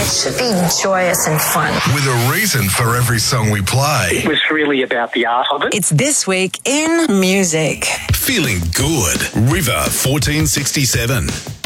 should be joyous and fun. With a reason for every song we play. It was really about the art of it. It's This Week in Music. Feeling good. River 1467.